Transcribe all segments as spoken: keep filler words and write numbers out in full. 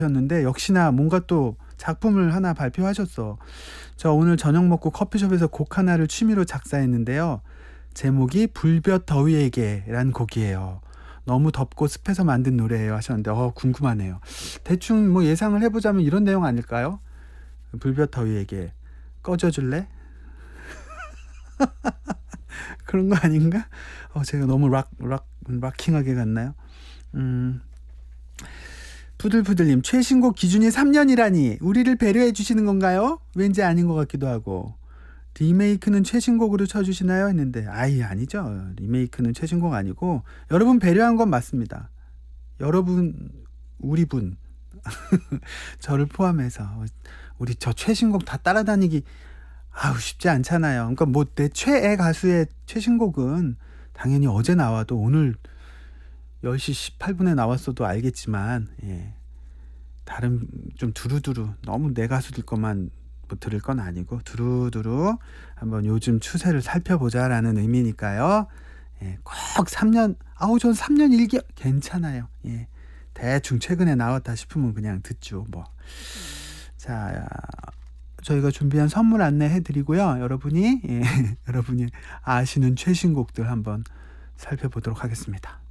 셨는데 역시나 뭔가 또 작품을 하나 발표하셨어. 저 오늘 저녁 먹고 커피숍에서 곡 하나를 취미로 작사했는데요. 제목이 불볕 더위에게란 곡이에요. 너무 덥고 습해서 만든 노래예요 하셨는데 어 궁금하네요. 대충 뭐 예상을 해보자면 이런 내용 아닐까요? 불볕 더위에게 꺼져줄래? 그런 거 아닌가? 어 제가 너무 락, 락, 락킹하게 갔나요? 음... 푸들푸들님, 최신곡 기준이 삼 년이라니 우리를 배려해 주시는 건가요? 왠지 아닌 것 같기도 하고. 리메이크는 최신곡으로 쳐주시나요? 했는데 아예 아니죠. 리메이크는 최신곡 아니고 여러분 배려한 건 맞습니다. 여러분, 우리 분 저를 포함해서 우리 저 최신곡 다 따라다니기 아우 쉽지 않잖아요. 그러니까 뭐 내 최애 가수의 최신곡은 당연히 어제 나와도 오늘 열 시 십팔 분에 나왔어도 알겠지만 예. 다른 좀 두루두루 너무 내 가수들 것만 뭐 들을 건 아니고 두루두루 한번 요즘 추세를 살펴보자라는 의미니까요. 예. 꼭 삼 년 아우 전 삼 년 일 개월 괜찮아요. 예. 대충 최근에 나왔다 싶으면 그냥 듣죠. 뭐. 자, 저희가 준비한 선물 안내해 드리고요. 여러분이 예. 여러분이 아시는 최신곡들 한번 살펴보도록 하겠습니다.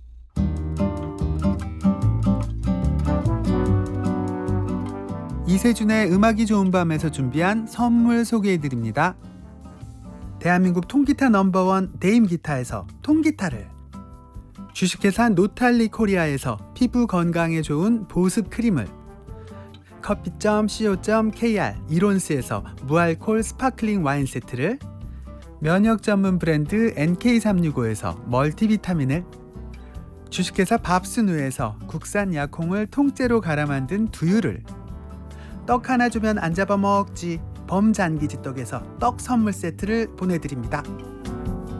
이세준의 음악이 좋은 밤에서 준비한 선물 소개해드립니다. 대한민국 통기타 넘버원 네임기타에서 통기타를, 주식회사 노탈리 코리아에서 피부 건강에 좋은 보습 크림을, 커피 점 씨오 점 케이알 이론스에서 무알콜 스파클링 와인 세트를, 면역 전문 브랜드 엔케이 삼육오에서 멀티비타민을, 주식회사 밥스누에서 국산 약콩을 통째로 갈아 만든 두유를, 떡 하나 주면 안 잡아먹지 범잔기지떡에서 떡 선물 세트를 보내드립니다.